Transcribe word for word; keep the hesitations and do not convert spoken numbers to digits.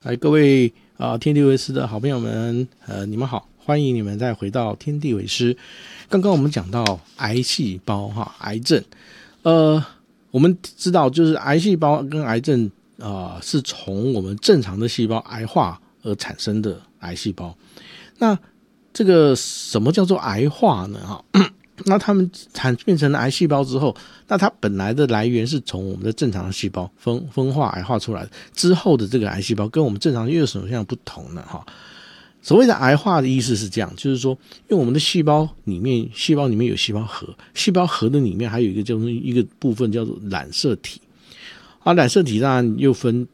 来，各位啊、呃，天地为师的好朋友们，呃，你们好，欢迎你们再回到天地为师。刚刚我们讲到癌细胞哈，癌症，呃，我们知道就是癌细胞跟癌症啊、呃，是从我们正常的细胞癌化而产生的癌细胞。那这个什么叫做癌化呢？哈，那它们产变成了癌细胞之后，那它本来的来源是从我们的正常的细胞分分化癌化出来的，之后的这个癌细胞跟我们正常又有什么样不同呢？哈，所谓的癌化的意思是这样，就是说，因为我们的细胞里面，细胞里面有细胞核，细胞核的里面还有一个叫做一个部分叫做染色体。啊，染色体当然又分